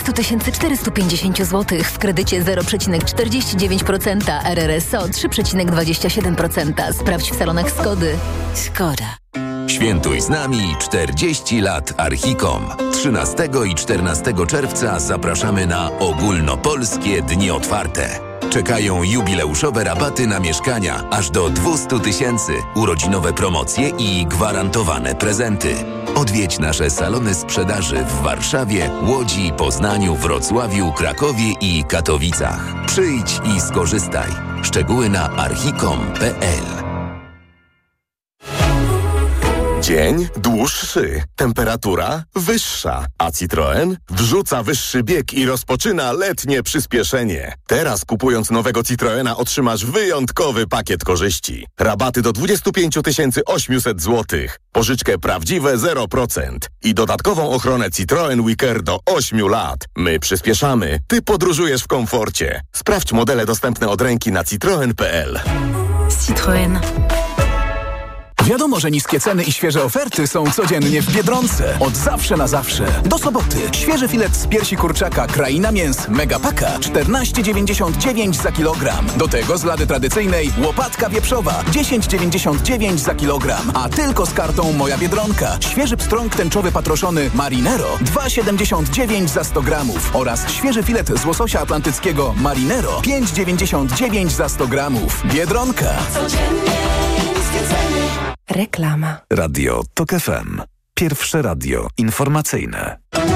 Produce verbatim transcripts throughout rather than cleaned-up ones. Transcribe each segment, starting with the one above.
dwadzieścia tysięcy czterysta pięćdziesiąt złotych w kredycie zero przecinek czterdzieści dziewięć procent, R R S O trzy przecinek dwadzieścia siedem procent. Sprawdź w salonach Skody. Skoda. Świętuj z nami czterdzieści lat Archicom. trzynastego i czternastego czerwca zapraszamy na ogólnopolskie dni otwarte. Czekają jubileuszowe rabaty na mieszkania aż do dwieście tysięcy, urodzinowe promocje i gwarantowane prezenty. Odwiedź nasze salony sprzedaży w Warszawie, Łodzi, Poznaniu, Wrocławiu, Krakowie i Katowicach. Przyjdź i skorzystaj. Szczegóły na archicom kropka p l. Dzień dłuższy, temperatura wyższa, a Citroen wrzuca wyższy bieg i rozpoczyna letnie przyspieszenie. Teraz kupując nowego Citroena otrzymasz wyjątkowy pakiet korzyści. Rabaty do dwadzieścia pięć tysięcy osiemset złotych, pożyczkę prawdziwe zero procent i dodatkową ochronę Citroen WeCare do ośmiu lat. My przyspieszamy, ty podróżujesz w komforcie. Sprawdź modele dostępne od ręki na citroen kropka p l. Citroen. Wiadomo, że niskie ceny i świeże oferty są codziennie w Biedronce. Od zawsze na zawsze. Do soboty. Świeży filet z piersi kurczaka Kraina Mięs Megapaka czternaście dziewięćdziesiąt dziewięć za kilogram. Do tego z lady tradycyjnej łopatka wieprzowa dziesięć dziewięćdziesiąt dziewięć za kilogram. A tylko z kartą Moja Biedronka. Świeży pstrąg tęczowy patroszony Marinero dwa dziewięćdziesiąt dziewięć za sto gramów. Oraz świeży filet z łososia atlantyckiego Marinero pięć dziewięćdziesiąt dziewięć za sto gramów. Biedronka. Codziennie niskie ceny. Reklama. Radio Tok F M. Pierwsze radio informacyjne.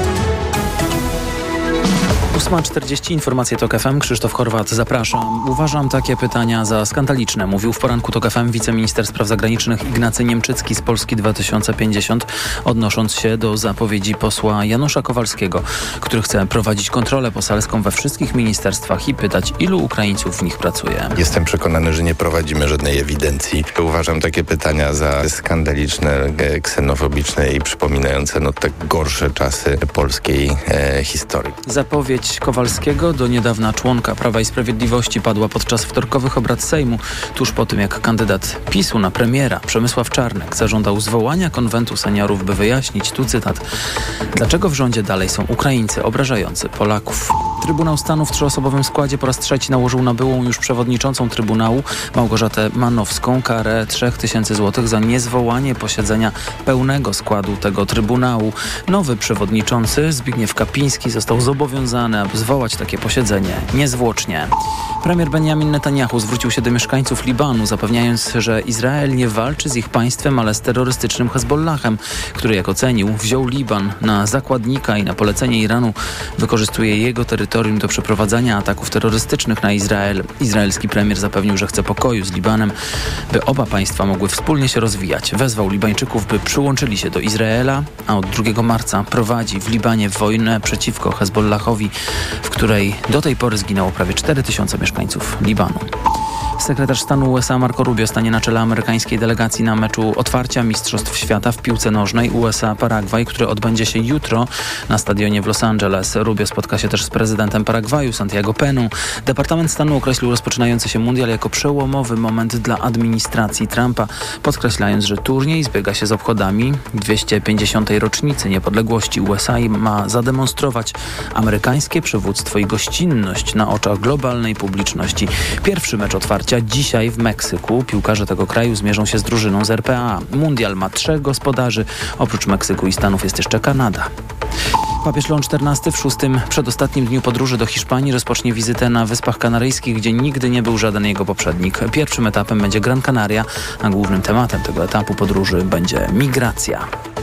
ósma czterdzieści, informacje Tok F M. Krzysztof Horwat, zapraszam. Uważam takie pytania za skandaliczne, mówił w poranku Tok F M wiceminister spraw zagranicznych Ignacy Niemczycki z Polski dwa tysiące pięćdziesiąt, odnosząc się do zapowiedzi posła Janusza Kowalskiego, który chce prowadzić kontrolę poselską we wszystkich ministerstwach i pytać, ilu Ukraińców w nich pracuje. Jestem przekonany, że nie prowadzimy żadnej ewidencji. Uważam takie pytania za skandaliczne, ksenofobiczne i przypominające no te gorsze czasy polskiej e, historii. Zapowiedź Kowalskiego, do niedawna członka Prawa i Sprawiedliwości, padła podczas wtorkowych obrad Sejmu, tuż po tym jak kandydat PiSu na premiera Przemysław Czarnek zażądał zwołania konwentu seniorów, by wyjaśnić, tu cytat, dlaczego w rządzie dalej są Ukraińcy obrażający Polaków. Trybunał Stanu w trzyosobowym składzie po raz trzeci nałożył na byłą już przewodniczącą Trybunału Małgorzatę Manowską karę trzy tysiące złotych za niezwołanie posiedzenia pełnego składu tego Trybunału. Nowy przewodniczący Zbigniew Kapiński został zobowiązany, aby zwołać takie posiedzenie niezwłocznie. Premier Benjamin Netanyahu zwrócił się do mieszkańców Libanu, zapewniając, że Izrael nie walczy z ich państwem, ale z terrorystycznym Hezbollahem, który, jak ocenił, wziął Liban na zakładnika i na polecenie Iranu wykorzystuje jego terytorium do przeprowadzania ataków terrorystycznych na Izrael. Izraelski premier zapewnił, że chce pokoju z Libanem, by oba państwa mogły wspólnie się rozwijać. Wezwał Libańczyków, by przyłączyli się do Izraela, a od drugiego marca prowadzi w Libanie wojnę przeciwko Hezbollahowi, w której do tej pory zginęło prawie cztery tysiące mieszkańców Libanu. Sekretarz stanu U S A Marco Rubio stanie na czele amerykańskiej delegacji na meczu otwarcia Mistrzostw Świata w piłce nożnej U S A-Paragwaj, który odbędzie się jutro na stadionie w Los Angeles. Rubio spotka się też z prezydentem Paragwaju, Santiago Peną. Departament Stanu określił rozpoczynający się mundial jako przełomowy moment dla administracji Trumpa, podkreślając, że turniej zbiega się z obchodami dwieście pięćdziesiątej rocznicy niepodległości U S A i ma zademonstrować amerykańskie przywództwo i gościnność na oczach globalnej publiczności. Pierwszy mecz otwarcia dzisiaj w Meksyku. Piłkarze tego kraju zmierzą się z drużyną z R P A. Mundial ma trzech gospodarzy. Oprócz Meksyku i Stanów jest jeszcze Kanada. Papież Leon czternasty w szóstym, przedostatnim dniu podróży do Hiszpanii rozpocznie wizytę na Wyspach Kanaryjskich, gdzie nigdy nie był żaden jego poprzednik. Pierwszym etapem będzie Gran Canaria, a głównym tematem tego etapu podróży będzie migracja.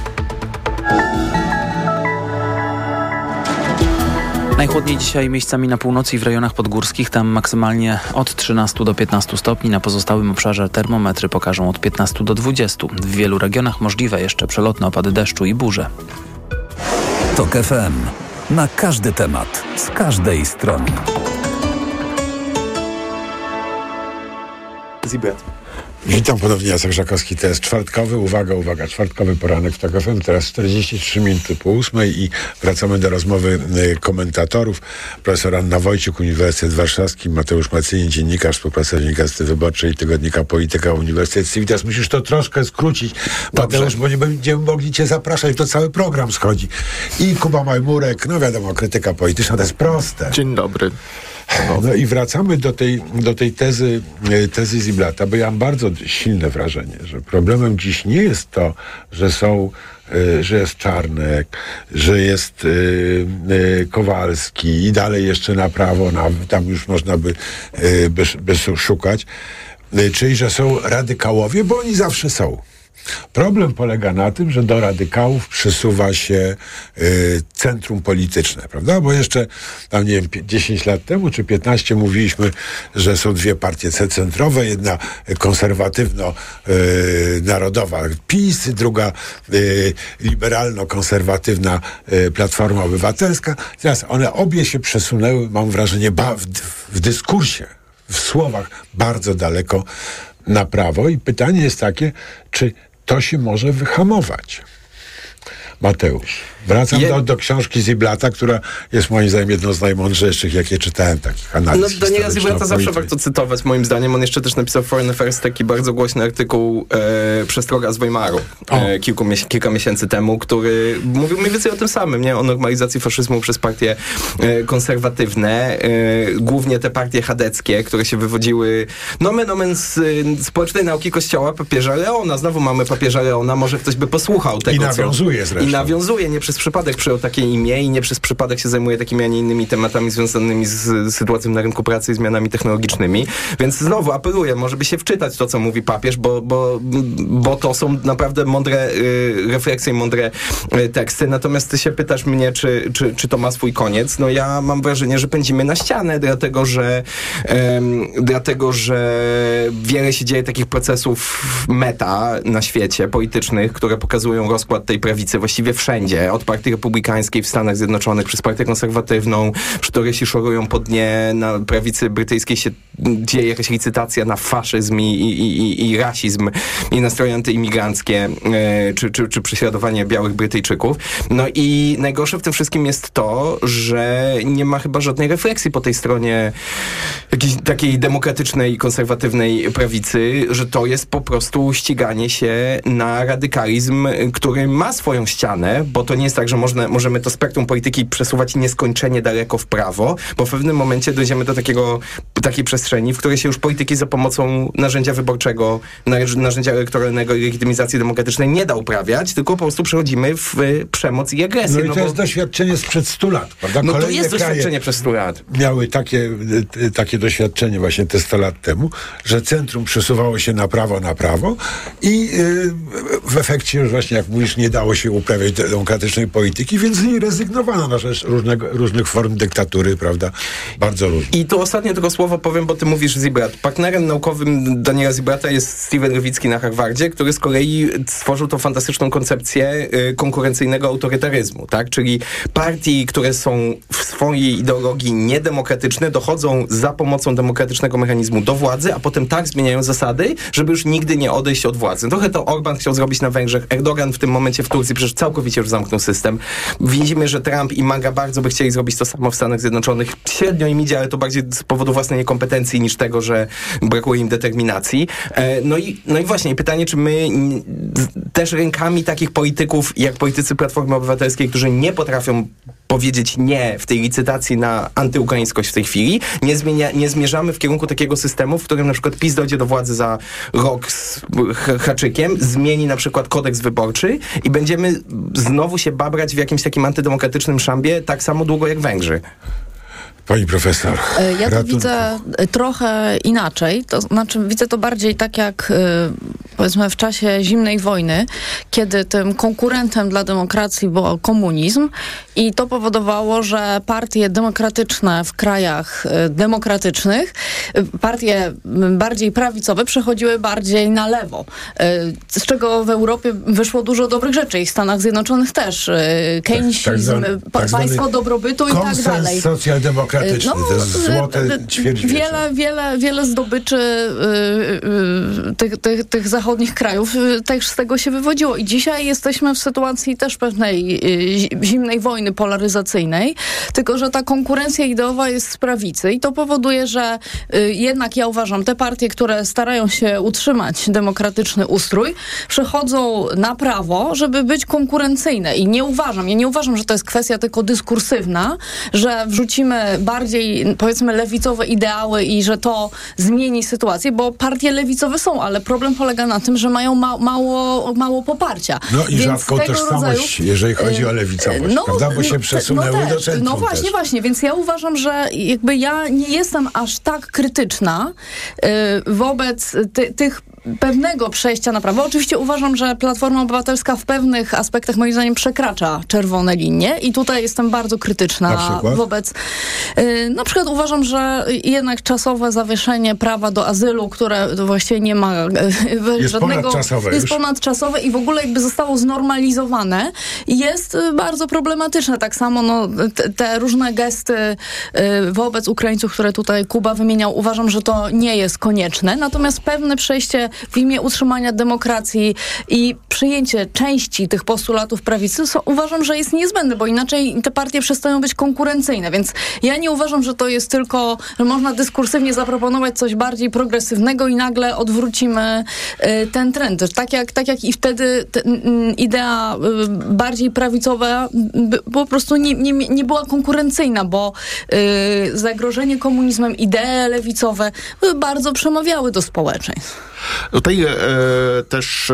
Najchłodniej dzisiaj miejscami na północy i w rejonach podgórskich, tam maksymalnie od trzynastu do piętnastu stopni. Na pozostałym obszarze termometry pokażą od piętnastu do dwudziestu. W wielu regionach możliwe jeszcze przelotne opady deszczu i burze. Tok F M. Na każdy temat, z każdej strony. Witam ponownie, Jacek Żakowski, to jest czwartkowy, uwaga, uwaga, czwartkowy poranek w TOK F M, teraz czterdzieści trzy minuty po ósmej i wracamy do rozmowy y, komentatorów. Profesor Anna Wojciuk, Uniwersytet Warszawski, Mateusz Macyni, dziennikarz, współpracownik Gazety Wyborczej i tygodnika Polityka, Uniwersytet Civitas. Musisz to troszkę skrócić, Dobrze. Mateusz, bo nie będziemy mogli cię zapraszać, to cały program schodzi. I Kuba Majmurek, no wiadomo, krytyka polityczna, to jest proste. Dzień dobry. No i wracamy do tej, do tej tezy, tezy Ziblatta, bo ja mam bardzo silne wrażenie, że problemem dziś nie jest to, że są, y, że jest Czarnek, że jest y, y, Kowalski i dalej jeszcze na prawo, na, tam już można by, y, by, by szukać, y, czyli że są radykałowie, bo oni zawsze są. Problem polega na tym, że do radykałów przysuwa się y, centrum polityczne, prawda? Bo jeszcze tam, nie wiem, dziesięć lat temu czy piętnaście mówiliśmy, że są dwie partie centrowe, jedna konserwatywno-narodowa y, PiS, druga y, liberalno-konserwatywna y, Platforma Obywatelska. Teraz one obie się przesunęły, mam wrażenie, ba- w, w dyskursie, w słowach bardzo daleko na prawo i pytanie jest takie, czy to się może wyhamować? Mateusz. Wracam Je... do, do książki Ziblatta, która jest moim zdaniem jedną z najmądrzejszych, jakie czytałem, takich analiz. No Daniela Ziblata zawsze warto cytować, moim zdaniem. On jeszcze też napisał w Foreign Affairs taki bardzo głośny artykuł e, Przestroga z Weimaru e, kilku mies- kilka miesięcy temu, który mówił mniej więcej o tym samym, nie? O normalizacji faszyzmu przez partie e, konserwatywne, e, głównie te partie chadeckie, które się wywodziły nomen omen z e, społecznej nauki kościoła papieża Leona. Znowu mamy papieża Leona, może ktoś by posłuchał tego, I nawiązuje zresztą. I nawiązuje, nie przez przypadek przyjął takie imię i nie przez przypadek się zajmuje takimi, a nie innymi tematami związanymi z, z sytuacją na rynku pracy i zmianami technologicznymi. Więc znowu apeluję, może by się wczytać to, co mówi papież, bo, bo, bo to są naprawdę mądre y, refleksje i mądre y, teksty. Natomiast ty się pytasz mnie, czy, czy, czy to ma swój koniec. No ja mam wrażenie, że pędzimy na ścianę, dlatego, że ym, dlatego, że wiele się dzieje takich procesów meta na świecie politycznych, które pokazują rozkład tej prawicy właściwie wszędzie. Od partii republikańskiej w Stanach Zjednoczonych, przez partię konserwatywną, przy której się szorują po dnie, na prawicy brytyjskiej się dzieje jakaś licytacja na faszyzm i, i, i, i rasizm i nastroje antyimigranckie, e, czy, czy, czy prześladowanie białych Brytyjczyków. No i najgorsze w tym wszystkim jest to, że nie ma chyba żadnej refleksji po tej stronie jakiejś takiej demokratycznej, konserwatywnej prawicy, że to jest po prostu ściganie się na radykalizm, który ma swoją ścianę, bo to nie jest tak, że można, możemy to spektrum polityki przesuwać nieskończenie daleko w prawo, bo w pewnym momencie dojdziemy do takiego, takiej przestrzeni, w której się już polityki za pomocą narzędzia wyborczego, narzędzia elektoralnego i legitymizacji demokratycznej nie da uprawiać, tylko po prostu przechodzimy w przemoc i agresję. No i no to bo... jest doświadczenie sprzed stu lat, prawda? No to jest doświadczenie przez stu lat. Miały takie, takie doświadczenie właśnie te sto lat temu, że centrum przesuwało się na prawo, na prawo i yy, w efekcie już właśnie, jak mówisz, nie dało się uprawiać demokratycznej polityki, więc z niej rezygnowano na rzecz różnego, różnych form dyktatury, prawda? Bardzo różnych. I tu ostatnie tylko słowo powiem, bo ty mówisz Ziblatt. Partnerem naukowym Daniela Ziblata jest Steven Lewicki na Harvardzie, który z kolei stworzył tą fantastyczną koncepcję y, konkurencyjnego autorytaryzmu, tak? Czyli partii, które są w swojej ideologii niedemokratyczne, dochodzą za pomocą demokratycznego mechanizmu do władzy, a potem tak zmieniają zasady, żeby już nigdy nie odejść od władzy. Trochę to Orban chciał zrobić na Węgrzech. Erdogan w tym momencie w Turcji przecież całkowicie już zamknął system. Widzimy, że Trump i MAGA bardzo by chcieli zrobić to samo w Stanach Zjednoczonych. Średnio im idzie, ale to bardziej z powodu własnej niekompetencji niż tego, że brakuje im determinacji. No i, no i właśnie pytanie, czy my też rękami takich polityków, jak politycy Platformy Obywatelskiej, którzy nie potrafią powiedzieć nie w tej licytacji na antyukraińskość w tej chwili, nie, zmienia, nie zmierzamy w kierunku takiego systemu, w którym na przykład PiS dojdzie do władzy za rok z haczykiem, zmieni na przykład kodeks wyborczy i będziemy znowu się babrać w jakimś takim antydemokratycznym szambie tak samo długo jak Węgrzy. Pani profesor. Ja to widzę trochę inaczej. To znaczy widzę to bardziej tak jak y, powiedzmy w czasie zimnej wojny, kiedy tym konkurentem dla demokracji był komunizm i to powodowało, że partie demokratyczne w krajach demokratycznych, partie bardziej prawicowe przechodziły bardziej na lewo, z czego w Europie wyszło dużo dobrych rzeczy i w Stanach Zjednoczonych też. Keynesizm, tak, tak pa- państwo dobrobytu i tak dalej. Socjaldemokratyczny, no, to jest złote ćwierćwiecze. Wiele, wiele, wiele zdobyczy y, y, tych, tych, tych zachodnich krajów y, też z tego się wywodziło. I dzisiaj jesteśmy w sytuacji też pewnej y, zimnej wojny polaryzacyjnej, tylko że ta konkurencja ideowa jest z prawicy i to powoduje, że y, jednak ja uważam, te partie, które starają się utrzymać demokratyczny ustrój, przechodzą na prawo, żeby być konkurencyjne. I nie uważam, ja nie uważam, że to jest kwestia tylko dyskursywna, że wrzucimy bardziej, powiedzmy, lewicowe ideały i że to zmieni sytuację, bo partie lewicowe są, ale problem polega na tym, że mają ma- mało, mało poparcia. No i rzadką tożsamość, rodzaju, jeżeli chodzi o lewicowość, no, prawda? Bo się przesunęły no do centrum. No właśnie, też. właśnie, więc ja uważam, że jakby ja nie jestem aż tak krytyczna y, wobec ty, tych pewnego przejścia na prawo. Oczywiście uważam, że Platforma Obywatelska w pewnych aspektach moim zdaniem przekracza czerwone linie i tutaj jestem bardzo krytyczna wobec... Yy, na przykład uważam, że jednak czasowe zawieszenie prawa do azylu, które właściwie nie ma yy, jest żadnego... Ponadczasowe jest już. ponadczasowe i w ogóle jakby zostało znormalizowane, jest yy, bardzo problematyczne. Tak samo no, te, te różne gesty yy, wobec Ukraińców, które tutaj Kuba wymieniał, uważam, że to nie jest konieczne. Natomiast pewne przejście w imię utrzymania demokracji i przyjęcie części tych postulatów prawicy so, uważam, że jest niezbędne, bo inaczej te partie przestają być konkurencyjne, więc ja nie uważam, że to jest tylko, że można dyskursywnie zaproponować coś bardziej progresywnego i nagle odwrócimy y, ten trend. Tak jak, tak jak i wtedy te, y, idea y, bardziej prawicowa y, po prostu nie, nie, nie była konkurencyjna, bo y, zagrożenie komunizmem, idee lewicowe y, bardzo przemawiały do społeczeństw. Tutaj e, też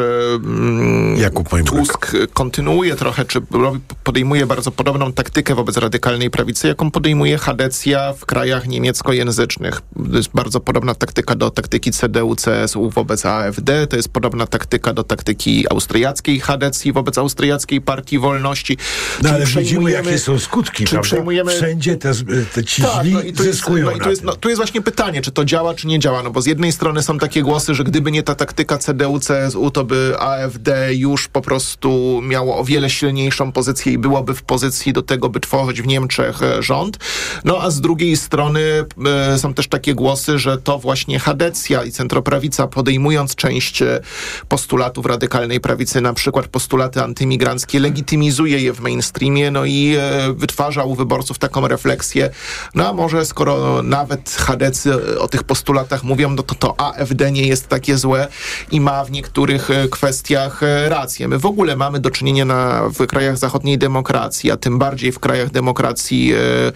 e, Jakub Tusk kontynuuje trochę, czy podejmuje bardzo podobną taktykę wobec radykalnej prawicy, jaką podejmuje Hadecja w krajach niemieckojęzycznych. To jest bardzo podobna taktyka do taktyki C D U C S U wobec A F D, to jest podobna taktyka do taktyki austriackiej Hadecji wobec austriackiej Partii Wolności. No ale widzimy, jakie są skutki, czy przejmujemy... Wszędzie te, te ci tak, źli no i zyskują jest, no i tu, jest, no, tu jest właśnie pytanie, czy to działa, czy nie działa, no bo z jednej strony są takie głosy, że gdyby nie ta taktyka C D U C S U, to by A F D już po prostu miało o wiele silniejszą pozycję i byłoby w pozycji do tego, by tworzyć w Niemczech rząd. No a z drugiej strony e, są też takie głosy, że to właśnie Hadecja i centroprawica, podejmując część postulatów radykalnej prawicy, na przykład postulaty antymigranckie, legitymizuje je w mainstreamie, no i e, wytwarza u wyborców taką refleksję, no a może skoro nawet Hadecy o tych postulatach mówią, no to to A F D nie jest takie złe i ma w niektórych kwestiach rację. My w ogóle mamy do czynienia na, w krajach zachodniej demokracji, a tym bardziej w krajach demokracji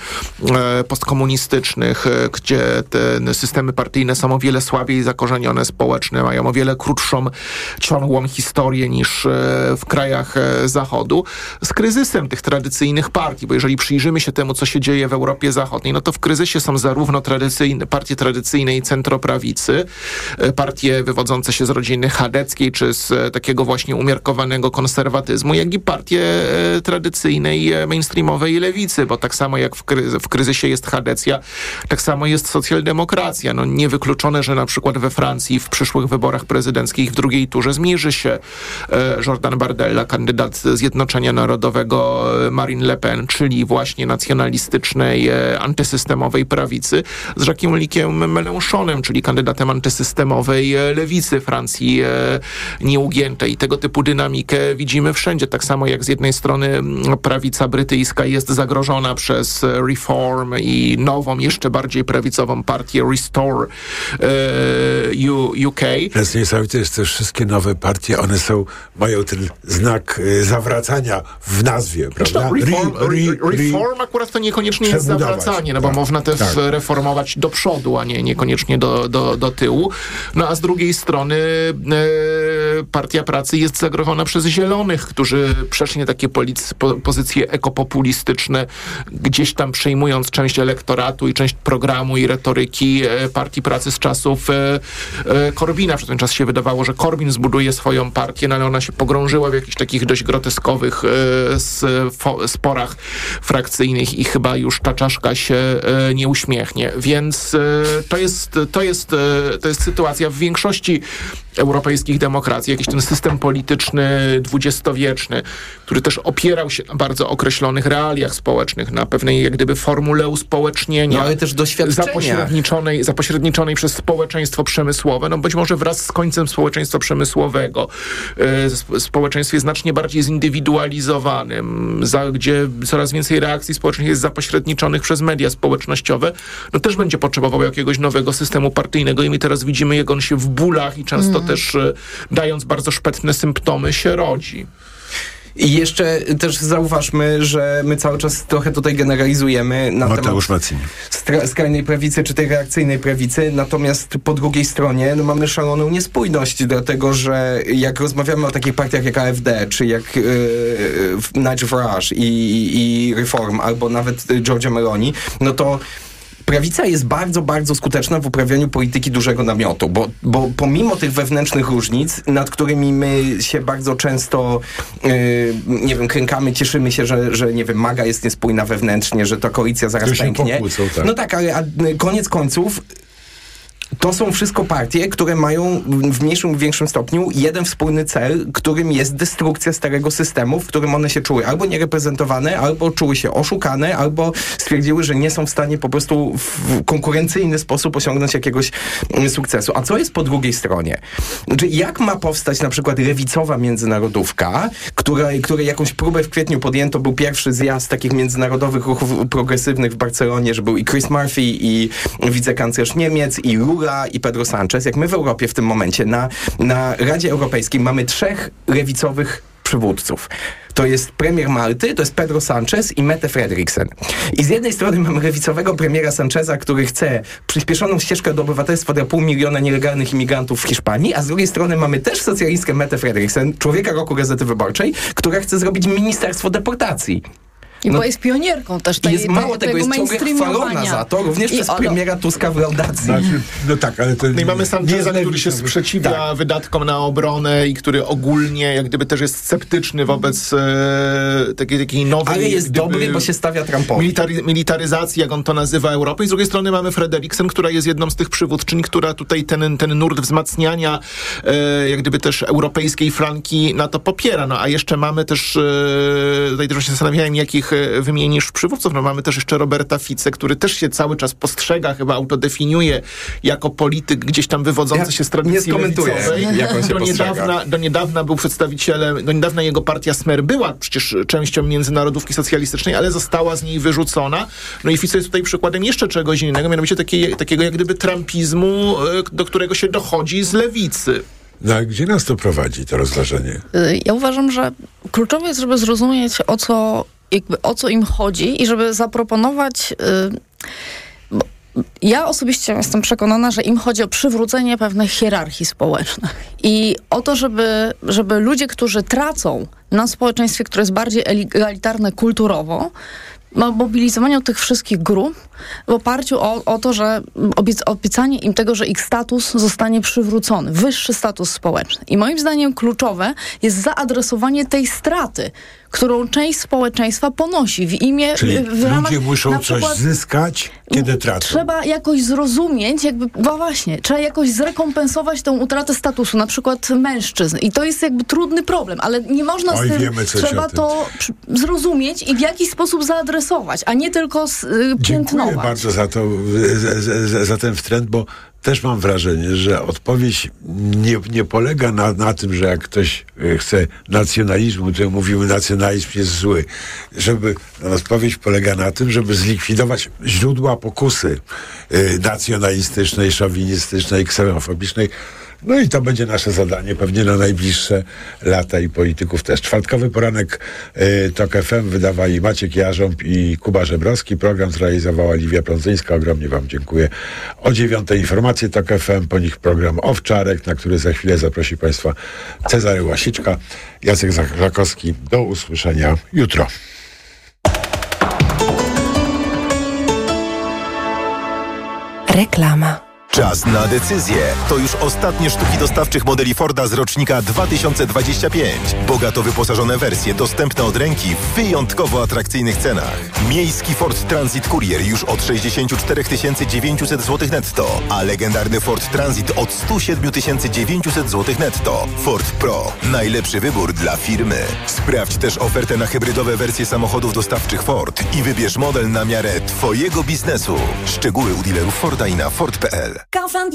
e, e, postkomunistycznych, e, gdzie te systemy partyjne są o wiele słabiej zakorzenione społecznie, mają o wiele krótszą, ciągłą historię niż e, w krajach e, Zachodu, z kryzysem tych tradycyjnych partii, bo jeżeli przyjrzymy się temu, co się dzieje w Europie Zachodniej, no to w kryzysie są zarówno tradycyjne, partie tradycyjnej centroprawicy, e, partie wywodzące się z rodziny chadeckiej, czy z e, takiego właśnie umiarkowanego konserwatyzmu, jak i partie e, tradycyjnej, e, mainstreamowej lewicy, bo tak samo jak w, kry- w kryzysie jest Hadecja, tak samo jest socjaldemokracja. No niewykluczone, że na przykład we Francji w przyszłych wyborach prezydenckich w drugiej turze zmierzy się e, Jordan Bardella, kandydat Zjednoczenia Narodowego, e, Marine Le Pen, czyli właśnie nacjonalistycznej, e, antysystemowej prawicy, z Jacques'em Mélenchonem, czyli kandydatem antysystemowej e, lewicy Francji e, nieugiętej. Tego typu dynamikę widzimy wszędzie. Tak samo jak z jednej strony prawica brytyjska jest zagrożona przez Reform i nową, jeszcze bardziej prawicową partię Restore e, U, UK. To jest niesamowite, że te wszystkie nowe partie, one są, mają ten znak e, zawracania w nazwie, prawda? Reform, re, re, reform akurat to niekoniecznie jest zawracanie, no bo tak, można też tak. reformować do przodu, a nie niekoniecznie do, do, do tyłu. No a z drugiej strony e, Partia Pracy jest zagrożona przez Zielonych, którzy przeszli na takie polic- po, pozycje ekopopulistyczne, gdzieś tam przejmując część elektoratu i część programu i retoryki e, Partii Pracy z czasów e, e, Corbina. Przez ten czas się wydawało, że Corbyn zbuduje swoją partię, no ale ona się pogrążyła w jakichś takich dość groteskowych e, s, fo, sporach frakcyjnych i chyba już ta czaszka się e, nie uśmiechnie. Więc e, to jest, to jest, e, to jest sytuacja w większości europejskich demokracji, jakiś ten system polityczny dwudziestowieczny, który też opierał się na bardzo określonych realiach społecznych, na pewnej jak gdyby formule uspołecznienia. No ale też doświadczenia. Zapośredniczonej, zapośredniczonej przez społeczeństwo przemysłowe. No być może wraz z końcem społeczeństwa przemysłowego, y, społeczeństwie znacznie bardziej zindywidualizowanym, za, gdzie coraz więcej reakcji społecznych jest zapośredniczonych przez media społecznościowe, no też będzie potrzebował jakiegoś nowego systemu partyjnego i my teraz widzimy, jak on się w bólach i często mm. też y, dając bardzo szpetne symptomy się rodzi. I jeszcze też zauważmy, że my cały czas trochę tutaj generalizujemy na Mateusz temat stra- skrajnej prawicy czy tej reakcyjnej prawicy, natomiast po drugiej stronie no, mamy szaloną niespójność, dlatego że jak rozmawiamy o takich partiach jak A F D, czy jak yy, Nigel Farage i, i Reform, albo nawet Giorgia Meloni, no to prawica jest bardzo, bardzo skuteczna w uprawianiu polityki dużego namiotu, bo, bo pomimo tych wewnętrznych różnic, nad którymi my się bardzo często, yy, nie wiem, krękamy, cieszymy się, że, że, nie wiem, MAGA jest niespójna wewnętrznie, że ta koalicja zaraz pęknie. Pokłócą, tak. No tak, ale a, koniec końców to są wszystko partie, które mają w mniejszym lub większym stopniu jeden wspólny cel, którym jest destrukcja starego systemu, w którym one się czuły albo niereprezentowane, albo czuły się oszukane, albo stwierdziły, że nie są w stanie po prostu w konkurencyjny sposób osiągnąć jakiegoś sukcesu. A co jest po drugiej stronie? Znaczy, jak ma powstać na przykład lewicowa międzynarodówka, która, której jakąś próbę w kwietniu podjęto, był pierwszy zjazd takich międzynarodowych ruchów progresywnych w Barcelonie, że był i Chris Murphy, i wicekanclerz Niemiec, i Lula, i Pedro Sanchez. Jak my w Europie w tym momencie na, na Radzie Europejskiej mamy trzech lewicowych przywódców. To jest premier Malty, to jest Pedro Sanchez i Mette Frederiksen. I z jednej strony mamy lewicowego premiera Sancheza, który chce przyspieszoną ścieżkę do obywatelstwa dla pół miliona nielegalnych imigrantów w Hiszpanii, a z drugiej strony mamy też socjalistkę Mette Frederiksen, człowieka roku Gazety Wyborczej, która chce zrobić ministerstwo deportacji. I no, bo jest pionierką też tej, jest mało tej, tego, jest ciągle chwalona za to, również I przez ono... premiera Tuska w laudacji. Znaczy, no tak, ale to no i mamy Sancheza, który się sprzeciwia tak. wydatkom na obronę i który ogólnie jak gdyby też jest sceptyczny wobec e, takiej, takiej nowej... Ale jest gdyby, dobry, bo się stawia Trumpowi. Military, militaryzacji, jak on to nazywa, Europy. I z drugiej strony mamy Frederiksen, która jest jedną z tych przywódczyń, która tutaj ten, ten nurt wzmacniania e, jak gdyby też europejskiej flanki na to popiera. No a jeszcze mamy też, e, tutaj też się zastanawiałem, jakich wymienisz przywódców. No mamy też jeszcze Roberta Fice, który też się cały czas postrzega, chyba autodefiniuje jako polityk gdzieś tam wywodzący ja się z tradycji lewicowej. Jak on się do, niedawna, do niedawna był przedstawicielem, do niedawna jego partia Smer była przecież częścią międzynarodówki socjalistycznej, ale została z niej wyrzucona. No i Fico jest tutaj przykładem jeszcze czegoś innego, mianowicie takiej, takiego jak gdyby trumpizmu, do którego się dochodzi z lewicy. No a gdzie nas to prowadzi, to rozważenie? Ja uważam, że kluczowe jest, żeby zrozumieć, o co, jakby, o co im chodzi i żeby zaproponować... Yy, ja osobiście jestem przekonana, że im chodzi o przywrócenie pewnych hierarchii społecznych i o to, żeby, żeby ludzie, którzy tracą na społeczeństwie, które jest bardziej egalitarne kulturowo, mobilizowaniu tych wszystkich grup w oparciu o, o to, że obiec, obiecanie im tego, że ich status zostanie przywrócony, wyższy status społeczny. I moim zdaniem kluczowe jest zaadresowanie tej straty, którą część społeczeństwa ponosi w imię... Czyli w ramach, ludzie muszą przykład, coś zyskać, kiedy tracą. Trzeba jakoś zrozumieć, jakby, no właśnie, trzeba jakoś zrekompensować tę utratę statusu, na przykład mężczyzn. I to jest jakby trudny problem, ale nie można Oj, z tym... wiemy coś Trzeba to zrozumieć i w jakiś sposób zaadresować, a nie tylko z, y, piętnować. Dziękuję bardzo za, to, za, za, za ten wtręt, bo też mam wrażenie, że odpowiedź nie, nie polega na, na tym, że jak ktoś chce nacjonalizmu, to mówimy, nacjonalizm jest zły. Żeby, no, odpowiedź polega na tym, żeby zlikwidować źródła pokusy y, nacjonalistycznej, szowinistycznej, ksenofobicznej, No i to będzie nasze zadanie pewnie na najbliższe lata i polityków też. Czwartkowy poranek y, TOK F M wydawali Maciek Jarząb i Kuba Żebrowski. Program zrealizowała Liwia Plądzyńska. Ogromnie wam dziękuję. O dziewiątej informacje TOK F M, po nich program Owczarek, na który za chwilę zaprosi państwa Cezary Łasiczka, Jacek Zakrakowski. Do usłyszenia jutro. Reklama. Czas na decyzję. To już ostatnie sztuki dostawczych modeli Forda z rocznika dwa tysiące dwadzieścia pięć. Bogato wyposażone wersje dostępne od ręki w wyjątkowo atrakcyjnych cenach. Miejski Ford Transit Courier już od sześćdziesiąt cztery tysiące dziewięćset złotych netto, a legendarny Ford Transit od sto siedem tysięcy dziewięćset złotych netto. Ford Pro. Najlepszy wybór dla firmy. Sprawdź też ofertę na hybrydowe wersje samochodów dostawczych Ford i wybierz model na miarę twojego biznesu. Szczegóły u dealerów Forda i na Ford kropka p l.